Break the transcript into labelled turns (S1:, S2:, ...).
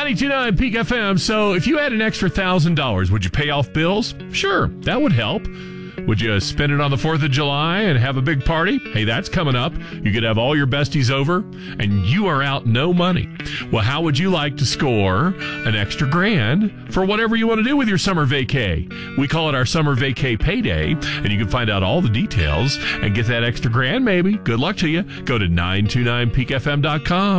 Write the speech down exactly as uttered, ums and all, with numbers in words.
S1: ninety-two point nine Peak F M. So if you had an extra one thousand dollars, would you pay off bills? Sure, that would help. Would you spend it on the fourth of July and have a big party? Hey, that's coming up. You could have all your besties over, and you are out no money. Well, how would you like to score an extra grand for whatever you want to do with your summer vacay? We call it our summer vacay payday, and you can find out all the details and get that extra grand maybe. Good luck to you. Go to nine two nine peak f m dot com.